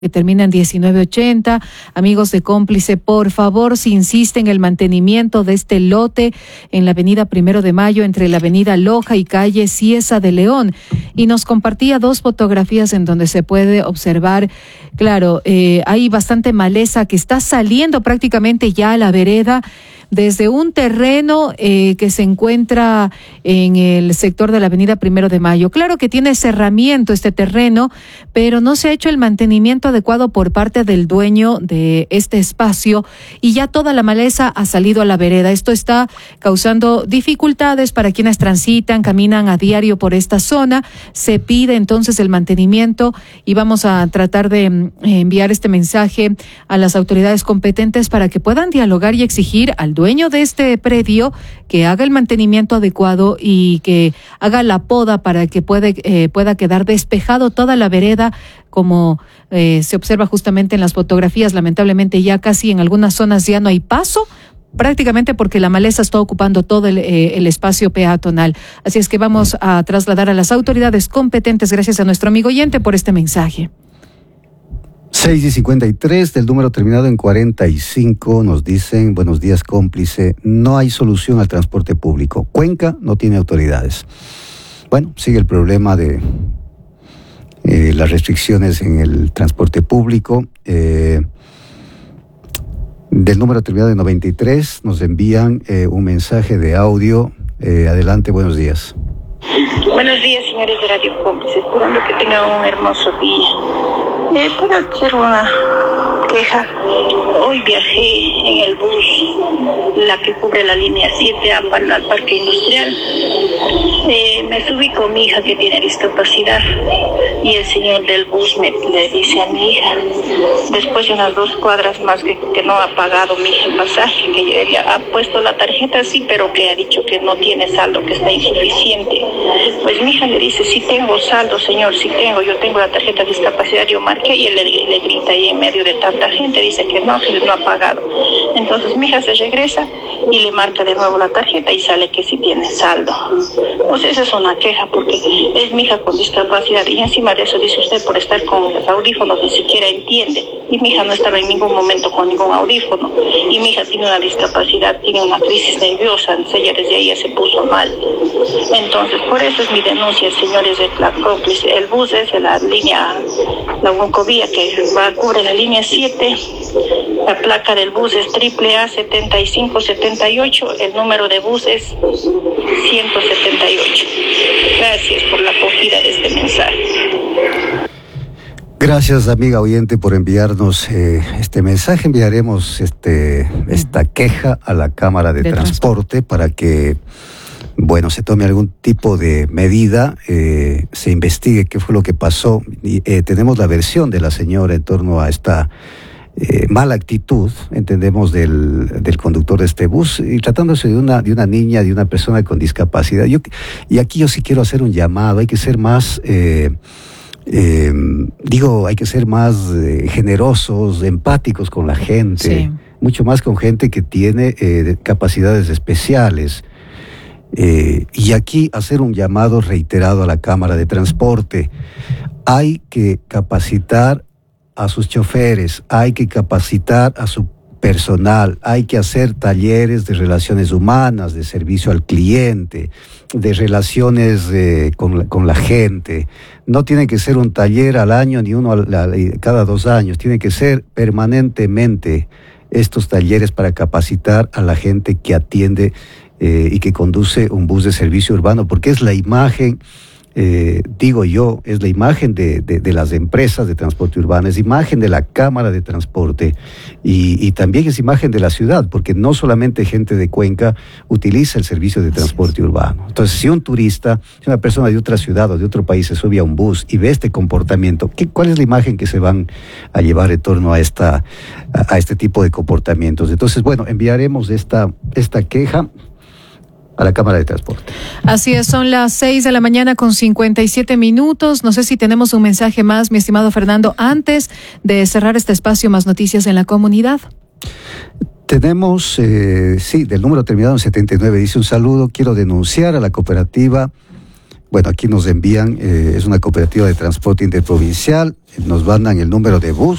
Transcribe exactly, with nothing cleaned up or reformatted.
que termina en diecinueve ochenta. Amigos de Cómplice, por favor, si insisten en el mantenimiento de este lote en la avenida Primero de Mayo, entre la avenida Loja y calle Cieza de León. Y nos compartía dos fotografías en donde se puede observar, claro, eh, hay bastante maleza que está saliendo prácticamente ya a la vereda, desde un terreno eh, que se encuentra en el sector de la avenida Primero de Mayo. Claro que tiene cerramiento este terreno, pero no se ha hecho el mantenimiento adecuado por parte del dueño de este espacio y ya toda la maleza ha salido a la vereda. Esto está causando dificultades para quienes transitan, caminan a diario por esta zona. Se pide entonces el mantenimiento y vamos a tratar de eh, enviar este mensaje a las autoridades competentes para que puedan dialogar y exigir al dueño de este predio que haga el mantenimiento adecuado y que haga la poda para que puede, eh, pueda quedar despejado toda la vereda, como eh, se observa justamente en las fotografías. Lamentablemente ya casi en algunas zonas ya no hay paso, prácticamente porque la maleza está ocupando todo el, eh, el espacio peatonal. Así es que vamos a trasladar a las autoridades competentes, gracias a nuestro amigo oyente por este mensaje. seis y cincuenta y tres del número terminado en cuarenta y cinco nos dicen: buenos días, Cómplice, no hay solución al transporte público. Cuenca no tiene autoridades. Bueno, sigue el problema de eh, las restricciones en el transporte público. Eh, del número terminado en noventa y tres nos envían eh, un mensaje de audio. Eh, adelante, buenos días. Buenos días, señores de Radio Cómplice, esperando que tengan un hermoso día. Eh, puedo hacer una queja. Hoy viajé en el bus, la que cubre la línea siete al parque industrial. Eh, me subí con mi hija que tiene discapacidad y el señor del bus me le dice a mi hija, después de unas dos cuadras más, que, que no ha pagado mi hija el pasaje, que ella ha puesto la tarjeta sí, pero que ha dicho que no tiene saldo, que está insuficiente. Pues mi hija le dice: sí tengo saldo, señor, sí tengo, yo tengo la tarjeta de discapacidad. Yo marqué y él le, le grita ahí en medio de tanta gente, dice que no, que no ha pagado. Entonces mi hija se regresa y le marca de nuevo la tarjeta y sale que sí tiene saldo. Pues esa es una queja, porque es mi hija con discapacidad y encima de eso dice usted por estar con los audífonos ni siquiera entiende. Y mi hija no estaba en ningún momento con ningún audífono. Y mi hija tiene una discapacidad, tiene una crisis nerviosa, ella desde ahí ya se puso mal. Entonces, por eso es mi denuncia, señores de la Cómplice. El bus es de la línea, la Huancovía, que va a cubrir la línea siete. La placa del bus es triple A setenta y cinco setenta y ocho. El número de bus es ciento setenta y ocho. Gracias por la acogida de este mensaje. Gracias, amiga oyente, por enviarnos eh, este mensaje. Enviaremos este esta queja a la Cámara de, de Transporte, Transporte para que, bueno, se tome algún tipo de medida, eh, se investigue qué fue lo que pasó. Y, eh, tenemos la versión de la señora en torno a esta eh, mala actitud, entendemos, del, del conductor de este bus, y tratándose de una, de una niña, de una persona con discapacidad. Yo, y aquí yo sí quiero hacer un llamado: hay que ser más... Eh, Eh, digo, hay que ser más eh, generosos, empáticos con la gente, sí. Mucho más con gente que tiene eh, capacidades especiales. Eh, y aquí hacer un llamado reiterado a la Cámara de Transporte. Hay que capacitar a sus choferes, hay que capacitar a su personal, hay que hacer talleres de relaciones humanas, de servicio al cliente, de relaciones eh, con, la, con la gente. No tiene que ser un taller al año ni uno a la, cada dos años, tiene que ser permanentemente estos talleres para capacitar a la gente que atiende eh, y que conduce un bus de servicio urbano, porque es la imagen... Eh, digo yo, es la imagen de, de, de las empresas de transporte urbano, es imagen de la Cámara de Transporte y, y también es imagen de la ciudad, porque no solamente gente de Cuenca utiliza el servicio de transporte urbano. Entonces, si un turista, si una persona de otra ciudad o de otro país se sube a un bus y ve este comportamiento, ¿qué, ¿cuál es la imagen que se van a llevar en torno a, esta, a, a este tipo de comportamientos? Entonces, bueno, enviaremos esta, esta queja a la Cámara de Transporte. Así es, son las seis de la mañana con cincuenta y siete minutos. No sé si tenemos un mensaje más, mi estimado Fernando, antes de cerrar este espacio. Más noticias en la comunidad. Tenemos, eh, sí, del número terminado en setenta y nueve, dice: un saludo, quiero denunciar a la cooperativa Bueno, aquí nos envían, eh, es una cooperativa de transporte interprovincial, nos mandan el número de bus